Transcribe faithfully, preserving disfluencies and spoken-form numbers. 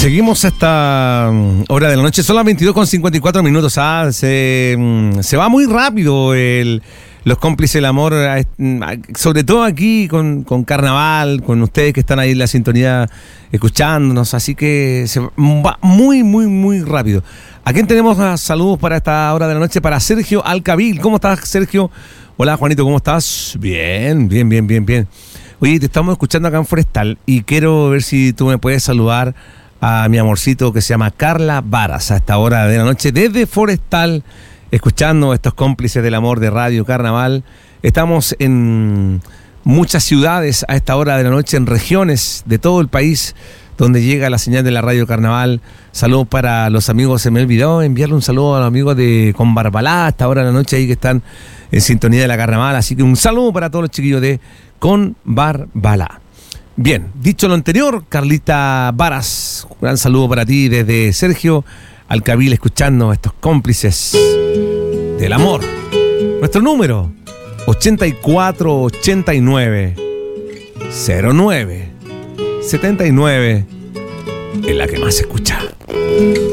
Seguimos a esta hora de la noche, son las veintidós con cincuenta y cuatro minutos. Ah, se, se va muy rápido el, los cómplices del amor, sobre todo aquí con, con Carnaval, con ustedes que están ahí en la sintonía escuchándonos, así que se va muy, muy, muy rápido. ¿A quién tenemos saludos para esta hora de la noche? Para Sergio Alcabil. ¿Cómo estás, Sergio? Hola, Juanito, ¿cómo estás? Bien, bien, bien, bien, bien. Oye, te estamos escuchando acá en Forestal y quiero ver si tú me puedes saludar a mi amorcito que se llama Carla Varas a esta hora de la noche desde Forestal, escuchando estos cómplices del amor de Radio Carnaval. Estamos en muchas ciudades a esta hora de la noche, en regiones de todo el país donde llega la señal de la Radio Carnaval. Saludos para los amigos, se me olvidó enviarle un saludo a los amigos de Conbarbalá a esta hora de la noche ahí que están en sintonía de la Carnaval, así que un saludo para todos los chiquillos de Conbarbalá. Bien, dicho lo anterior, Carlita Varas, un gran saludo para ti desde Sergio Alcabil, escuchando estos cómplices del amor. Nuestro número, ochenta y cuatro ochenta y nueve cero nueve setenta y nueve, es la que más se escucha.